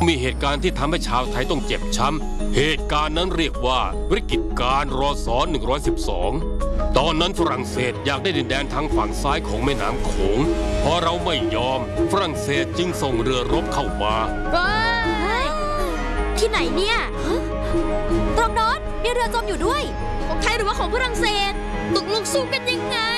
มีเหตุการณ์ที่ทำให้ชาวไทยต้องเจ็บช้ำเหตุการณ์นั้นเรียกว่าวิกฤตการณ์รศ112ตอนนั้นฝรั่งเศสอยากได้ดินแดนทางฝั่งซ้ายของแม่น้ำโขงพอเราไม่ยอมฝรั่งเศสจึงส่งเรือรบเข้ามาที่ไหนเนี่ยตรงโน้นมีเรือจมอยู่ด้วยของไทยหรือว่าของฝรั่งเศสตกลงสู้กันยังไง